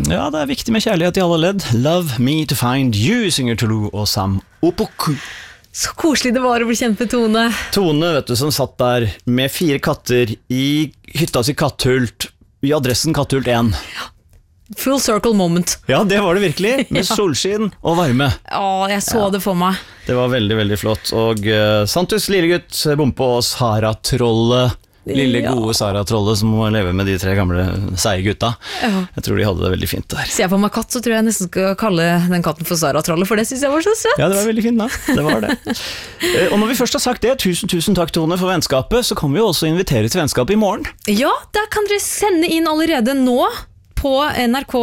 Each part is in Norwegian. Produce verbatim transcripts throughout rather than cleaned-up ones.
Ja, det er viktig med kjærlighet i alle ledd. Love me to find you, synger Tulu og Sam Opoku. Så koselig det var å bli kjent med Tone. Tone, vet du, som satt der med fire katter i hytta si Katthult, i adressen Katthult én. Full circle moment. Ja, det var det virkelig, med ja. solskinn og varme. Ja, jeg så ja. det for meg. Det var veldig, veldig flott. Og uh, Santus Lillegutt, Bompe og Sara-trollet. Lille gode Sara-trollet som må leve med de tre gamle seige gutta. Ja. Jeg tror de hadde det veldig fint der. Ser jeg på meg katt, så tror jeg nesten skal kalle den katten for Sara-trollet, for det synes jeg var så søtt. Ja, det var veldig fint da. Det var det. Og når vi først har sagt det, tusen, tusen takk Tone for vennskapet, så kan vi jo også invitere til vennskap i morgen. Ja, der kan dere sende inn allerede nå på N R K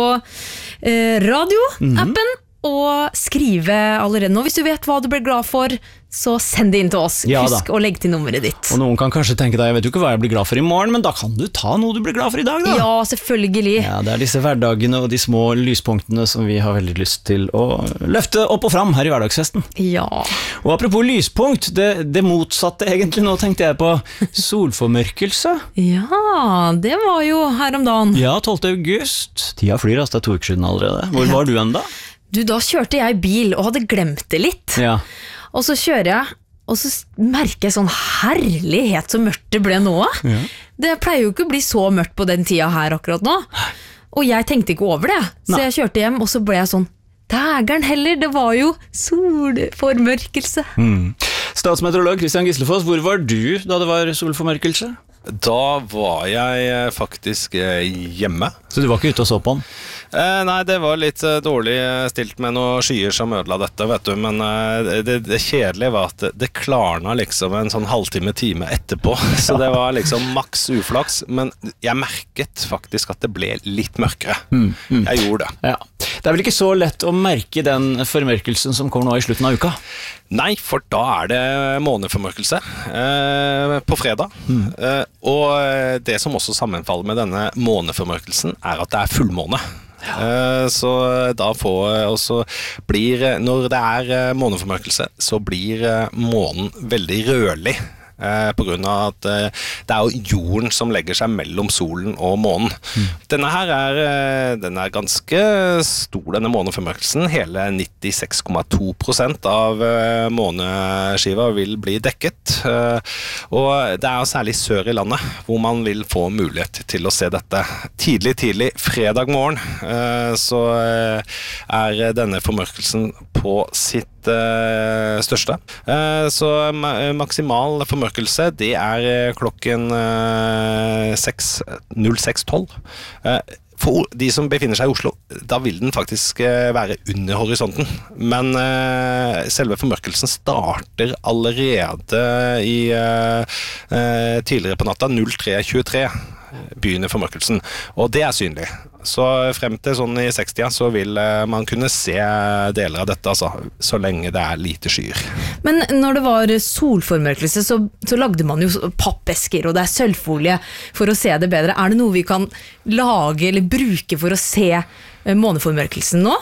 eh, radio-appen, mm-hmm. og skrive allerede nå. Hvis du vet hva du blir glad for, så send det inn til oss. Ja, Husk da. Å legge til nummeret ditt. Og noen kan kanskje tenke deg, jeg vet jo ikke hva jeg blir glad for i morgen, men da kan du ta noe du blir glad for i dag da. Ja, selvfølgelig. Ja, det er disse hverdagene og de små lyspunktene som vi har veldig lyst til å løfte opp og fram her i hverdagsfesten. Ja. Og apropos lyspunkt, det, det motsatte egentlig nå tenkte jeg på solformørkelse. Ja, det var jo her om dagen. Ja, tolvte august. Tida flyr, altså det er to uker siden allerede. Hvor ja. var du enda? Du, da kjørte jeg bil og hadde glemt det litt. Ja. Og så kjører jeg, og så merker jeg sånn herlighet så mørkt det ble nå. Ja. Det pleier jo ikke å bli så mørkt på den tida her akkurat nå. Og jeg tenkte ikke over det. Så Nei. jeg kjørte hjem, og så ble jeg sånn, dægeren heller, det var jo solformørkelse. Mm. Statsmeteorolog Christian Gislefoss, hvor var du da det var solformørkelse? Da var jeg faktisk hjemme. Så du var ikke ute og så på den? Eh, nei, det var litt eh, dårlig stilt med noen skyer som ødela dette, vet du. Men eh, det, det kjedelige var at det, det klarna liksom en sånn halvtime, time etterpå. Så det var liksom maks uflaks. Men jeg merket faktisk at det ble litt mørkere. Mm, mm. Jeg gjorde det. Ja. Det er vel ikke så lett å merke den formørkelsen som kommer nå i slutten av uka? Nei, for da er det måneformørkelse eh, på fredag. Mm. Eh, og det som også sammenfaller med denne måneformørkelsen er at det er fullmåne. Ja. Så da får også blir, når det er måneformørkelse, så blir månen veldig rødlig. Eh, på grunn av at eh, det er jo jorden som legger seg mellom solen og månen. Mm. Denne her er, eh, den er ganske stor, denne måneformørkelsen. Hele nittiseks komma to prosent av eh, måneskiva vil bli dekket. Eh, og det er jo særlig sør i landet hvor man vil få mulighet til å se dette. Tidlig, tidlig, fredag morgen, eh, så eh, er denne formørkelsen på sitt eh, største. Eh, så ma maksimal formørkelse, det er klokken eh, null seks tolv. Eh, for de som befinner seg i Oslo, da vil den faktisk eh, være under horisonten. Men eh, selve formørkelsen starter allerede i eh, eh, tidligere på natta, null tre tjuetre. Begynner formørkelsen, og det er synlig. Så frem til sånn i sekstida så vil man kunne se deler av dette, altså, så lenge det er lite skyer. Men når det var solformørkelse, så, så lagde man jo pappesker, og det er sølvfolie for å se det bedre. Er det noe vi kan lage eller bruke for å se måneformørkelsen nå?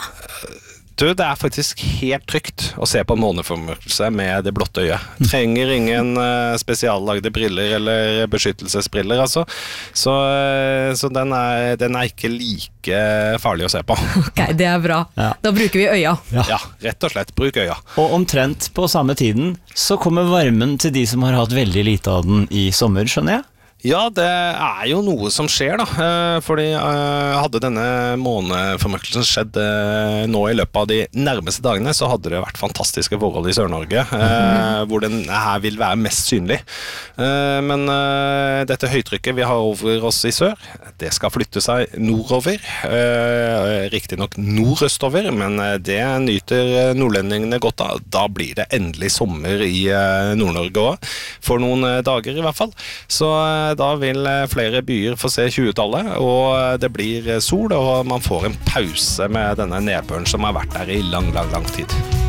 Du, det er faktisk helt trygt å se på måneformørkelse med det blotte øyet. Trenger ingen uh, spesiallagde briller eller beskyttelsesbriller, altså. Så, uh, så den, er, den er ikke like farlig å se på. Ok, det er bra. Ja. Da bruker vi øya. Ja. ja, rett og slett, bruk øya. Og omtrent på samme tiden så kommer varmen til de som har hatt veldig lite av den i sommer, skjønner jeg? Ja, det er jo noe som skjer da, fordi hadde denne måneformørkelsen skjedd nå i løpet av de nærmeste dagene, så hadde det vært fantastiske forhold i Sør-Norge, mm-hmm. hvor den her vil være mest synlig. Men dette høytrykket vi har over oss i sør, det skal flytte seg nordover, riktig nok nordøstover, men det nyter nordlendingene godt av. Da blir det endelig sommer i Nord-Norge også, for noen dager i hvert fall. Så da vil flere byer få se tjuetallet, og det blir sol, og man får en pause med denne nedbøren som har vært der i lang, lang, lang tid.